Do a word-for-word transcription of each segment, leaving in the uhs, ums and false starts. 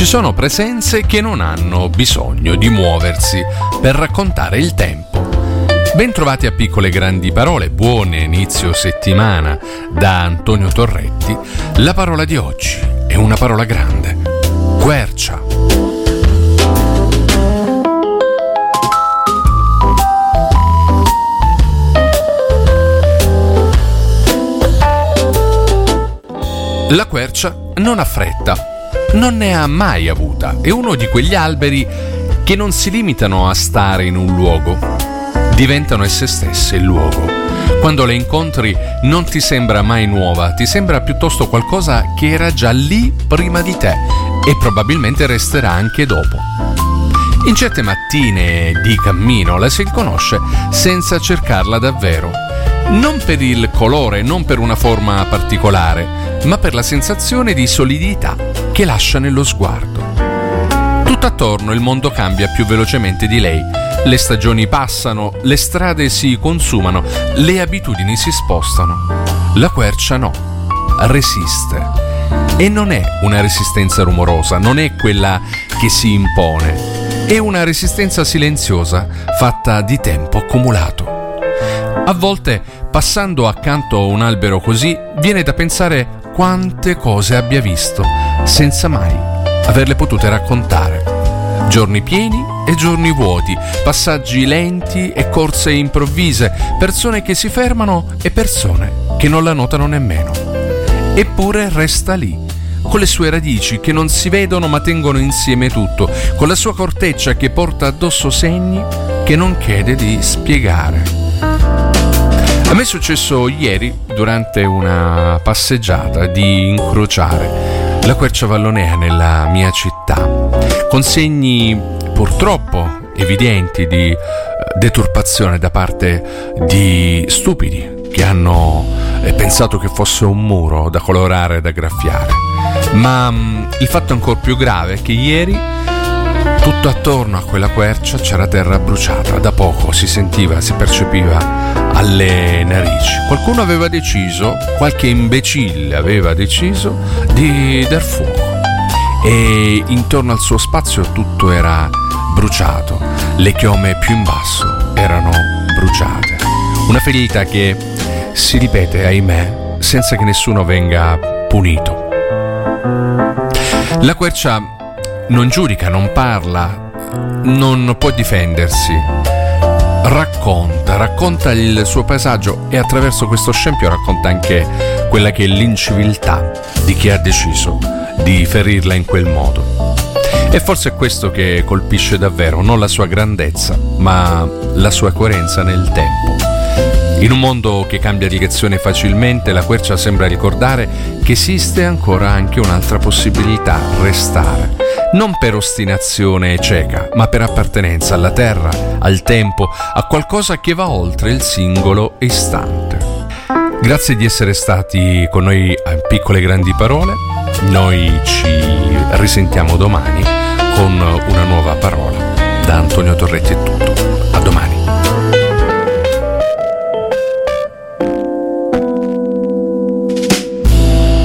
sono presenze che non hanno bisogno di muoversi per raccontare il tempo. Bentrovati a Piccole Grandi Parole, buon inizio settimana da Antonio Torretti. La parola di oggi è una parola grande: quercia. La quercia non ha fretta, non ne ha mai avuta. È uno di quegli alberi che non si limitano a stare in un luogo, diventano esse stesse il luogo. Quando le incontri non ti sembra mai nuova, ti sembra piuttosto qualcosa che era già lì prima di te e probabilmente resterà anche dopo. In certe mattine di cammino la si riconosce senza cercarla davvero, non per il colore, non per una forma particolare, ma per la sensazione di solidità che lascia nello sguardo. Tutto attorno il mondo cambia più velocemente di lei. Le stagioni passano, le strade si consumano, le abitudini si spostano. La quercia no, resiste. E non è una resistenza rumorosa, non è quella che si impone. È una resistenza silenziosa, fatta di tempo accumulato. A volte, passando accanto a un albero così, viene da pensare quante cose abbia visto, senza mai averle potute raccontare. Giorni pieni e giorni vuoti, passaggi lenti e corse improvvise, persone che si fermano e persone che non la notano nemmeno. Eppure resta lì, con le sue radici che non si vedono ma tengono insieme tutto, con la sua corteccia che porta addosso segni che non chiede di spiegare. A me è successo ieri, durante una passeggiata, di incrociare la quercia vallonea nella mia città, con segni purtroppo evidenti di deturpazione da parte di stupidi che hanno pensato che fosse un muro da colorare e da graffiare. Ma mh, il fatto ancora più grave è che ieri tutto attorno a quella quercia c'era terra bruciata, da poco si sentiva, si percepiva alle narici. Qualcuno aveva deciso, qualche imbecille aveva deciso di dar fuoco e intorno al suo spazio tutto era bruciato, le chiome più in basso erano bruciate. Una ferita che si ripete, ahimè, senza che nessuno venga punito. La quercia non giudica, non parla, non può difendersi. Racconta, racconta il suo paesaggio e attraverso questo scempio racconta anche quella che è l'inciviltà di chi ha deciso di ferirla in quel modo. E forse è questo che colpisce davvero, non la sua grandezza, ma la sua coerenza nel tempo. In un mondo che cambia direzione facilmente, la quercia sembra ricordare che esiste ancora anche un'altra possibilità: restare. Non per ostinazione cieca, ma per appartenenza alla terra, al tempo, a qualcosa che va oltre il singolo istante. Grazie di essere stati con noi a Piccole Grandi Parole. Noi ci risentiamo domani con una nuova parola. Da Antonio Torretti è tutto. A domani.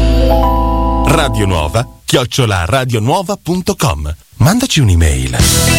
Radio Nuova chiocciola radionuova punto com. Mandaci un'email.